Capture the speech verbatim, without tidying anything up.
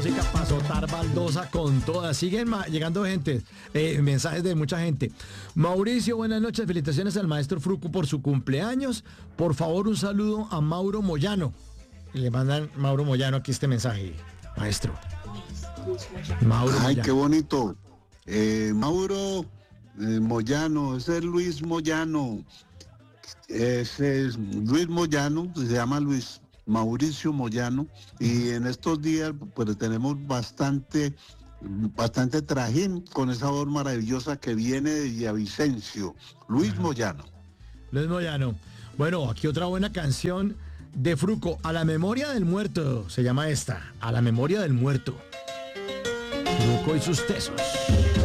Música para azotar baldosa con todas. Siguen ma- llegando gente, eh, mensajes de mucha gente. Mauricio, buenas noches. Felicitaciones al maestro Fruco por su cumpleaños. Por favor, un saludo a Mauro Moyano. Y le mandan Mauro Moyano aquí este mensaje, maestro. Mauro Ay, Moyano. qué bonito. Eh, Mauro eh, Moyano, ese es Luis Moyano. Ese es Luis Moyano, se llama Luis Mauricio Moyano. Y en estos días pues tenemos bastante, bastante trajín con esa voz maravillosa que viene de Villavicencio. Luis Moyano. Luis Moyano. Bueno, aquí otra buena canción de Fruco. A la memoria del muerto, se llama esta. A la memoria del muerto. Fruco y sus tesos.